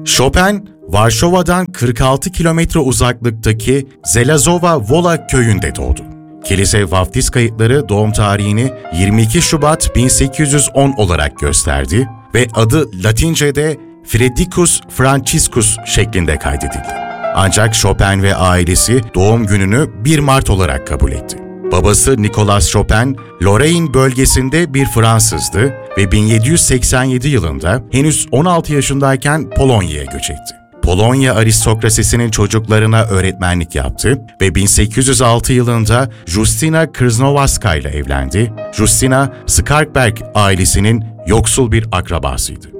Chopin, Varşova'dan 46 kilometre uzaklıktaki Zelazowa Wola köyünde doğdu. Kilise vaftiz kayıtları doğum tarihini 22 Şubat 1810 olarak gösterdi ve adı Latince'de Fredicus Franciscus şeklinde kaydedildi. Ancak Chopin ve ailesi doğum gününü 1 Mart olarak kabul etti. Babası Nicolas Chopin, Lorraine bölgesinde bir Fransızdı ve 1787 yılında henüz 16 yaşındayken Polonya'ya göç etti. Polonya aristokrasisinin çocuklarına öğretmenlik yaptı ve 1806 yılında Justina Krznowska ile evlendi. Justina, Skarkberg ailesinin yoksul bir akrabasıydı.